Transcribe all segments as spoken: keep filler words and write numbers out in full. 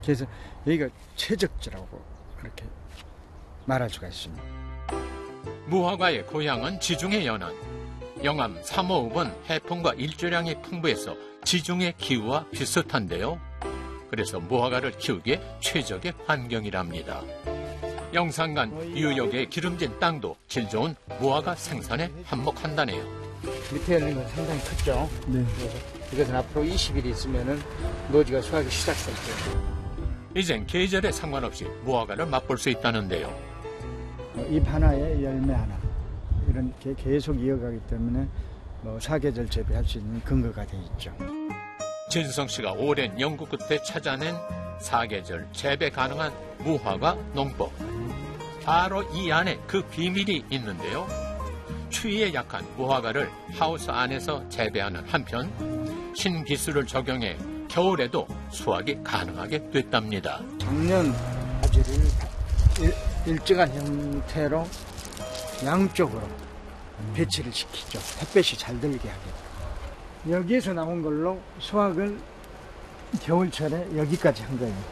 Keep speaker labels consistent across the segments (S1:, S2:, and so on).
S1: 그래서 여기가 최적지라고 그렇게 말할 수가 있습니다.
S2: 무화과의 고향은 지중해 연안. 영암 삼호읍은 해풍과 일조량이 풍부해서 지중해 기후와 비슷한데요. 그래서 무화과를 키우기에 최적의 환경이랍니다. 영산간 유역의 기름진 땅도 질 좋은 무화과 생산에 한몫한다네요.
S1: 밑에 있는 건 상당히 컸죠.
S3: 네.
S1: 그래서 이것은 앞으로 이십 일 있으면은 노지가 수확이 시작될 거예요.
S2: 이젠 계절에 상관없이 무화과를 맛볼 수 있다는데요.
S1: 잎 하나에 열매 하나 이런 게 계속 이어가기 때문에 뭐 사계절 재배할 수 있는 근거가 돼 있죠.
S2: 진성 씨가 오랜 연구 끝에 찾아낸 사계절 재배 가능한 무화과 농법. 바로 이 안에 그 비밀이 있는데요. 추위에 약한 무화과를 하우스 안에서 재배하는 한편 신기술을 적용해 겨울에도 수확이 가능하게 됐답니다.
S1: 작년 가지를 일, 일정한 형태로 양쪽으로 배치를 시키죠. 햇볕이 잘 들게 하게. 여기에서 나온 걸로 수확을 겨울철에 여기까지 한 거예요.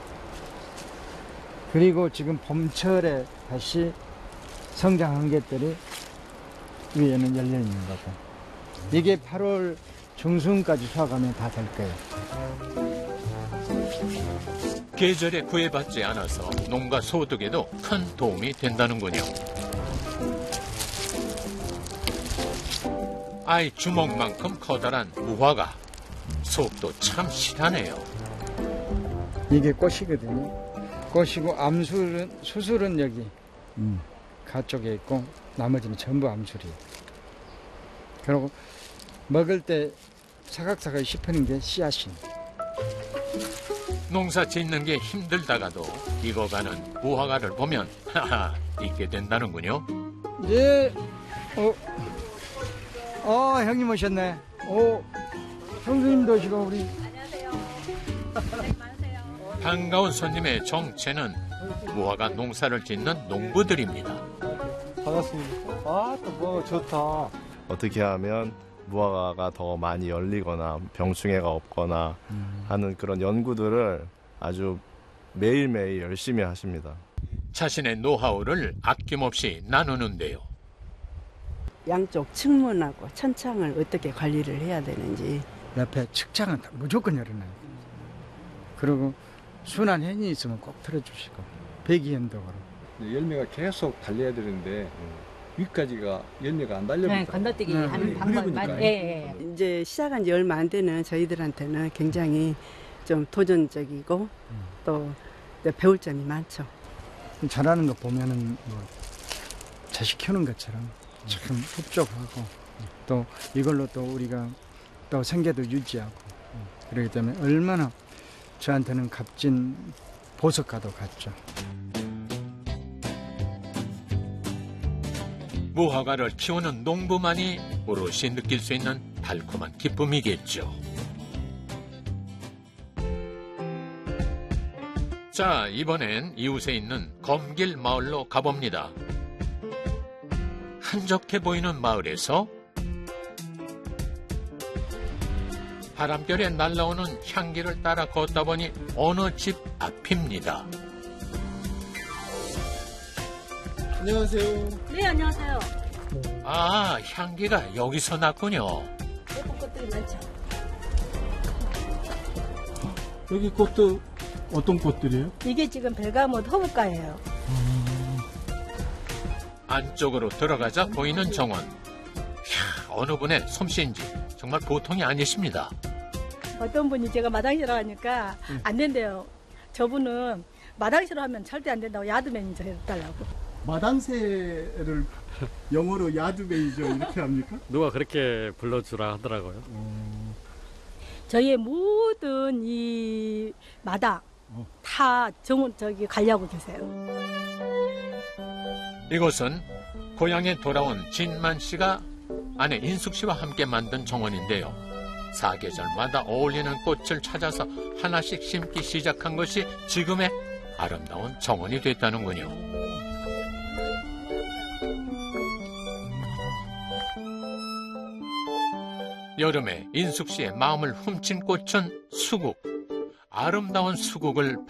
S1: 그리고 지금 봄철에 다시 성장한 것들이 위에는 열려 있는 거고. 이게 팔월 중순까지 수확하면 다 될 거예요.
S2: 계절에 구애받지 않아서 농가 소득에도 큰 도움이 된다는군요. 아이 주먹만큼 커다란 무화과. 속도 참 실하네요.
S1: 이게 꽃이거든요. 꽃이고 암술은, 수술은 여기
S3: 음.
S1: 가쪽에 있고 나머지는 전부 암술이에요. 그리고 먹을 때 사각사각 씹히는 게 씨앗이.
S2: 농사 짓는 게 힘들다가도 익어가는 무화과를 보면 하하 있게 된다는군요.
S1: 예, 어, 어 형님 오셨네. 오, 형수님도 오시고 우리.
S4: 안녕하세요. 고생 많으세요.
S2: 반가운 손님의 정체는 무화과 농사를 짓는 농부들입니다.
S3: 반갑습니다. 아, 또 뭐 좋다.
S5: 어떻게 하면 무화과가 더 많이 열리거나 병충해가 없거나
S3: 음.
S5: 하는 그런 연구들을 아주 매일매일 열심히 하십니다.
S2: 자신의 노하우를 아낌없이 나누는데요.
S6: 양쪽 측문하고 천창을 어떻게 관리를 해야 되는지.
S1: 옆에 측장은 무조건 열어놔요. 그리고 순한 hen이 있으면 꼭 틀어주시고 배기현덕으로.
S7: 열매가 계속 달려야 되는데 위까지가 열매가 안 달려붙어요.
S4: 네, 건너뛰기
S1: 네,
S4: 하는
S7: 네,
S4: 방법이
S7: 그러니까요.
S4: 많. 예, 예.
S6: 이제 시작한 지 얼마 안 되는 저희들한테는 굉장히 좀 도전적이고 또 배울 점이 많죠.
S1: 잘하는 거 보면은 뭐 자식 키우는 것처럼 참 흡족하고 또 이걸로 또 우리가 또 생계도 유지하고 그렇기 때문에 얼마나 저한테는 값진 보석과도 같죠.
S2: 무화과를 키우는 농부만이 오롯이 느낄 수 있는 달콤한 기쁨이겠죠. 자, 이번엔 이웃에 있는 검길 마을로 가봅니다. 한적해 보이는 마을에서 바람결에 날아오는 향기를 따라 걷다 보니 어느 집 앞입니다.
S3: 안녕하세요.
S4: 네, 안녕하세요.
S2: 아, 향기가 여기서 났군요.
S4: 예쁜 꽃들이 많죠.
S3: 여기 꽃도 어떤 꽃들이에요?
S4: 이게 지금 벨가못 허브가예요.
S2: 안쪽으로 들어가자 보이는 정원. 이야, 어느 분의 솜씨인지 정말 보통이 아니십니다.
S4: 어떤 분이 제가 마당시로 하니까 안 된대요. 저분은 마당시로 하면 절대 안 된다고 야드 매니저 해달라고.
S3: 마당새를 영어로 야드 매니저 이렇게 합니까?
S8: 누가 그렇게 불러주라 하더라고요.
S4: 저희의 모든 이 마당 다 정원 저기 관리하고 계세요.
S2: 이곳은 고향에 돌아온 진만 씨가 아내 인숙 씨와 함께 만든 정원인데요. 사계절마다 어울리는 꽃을 찾아서 하나씩 심기 시작한 것이 지금의 아름다운 정원이 됐다는군요. 여름에 인숙 씨의 마음을 훔친 꽃은 수국. 아름다운 수국을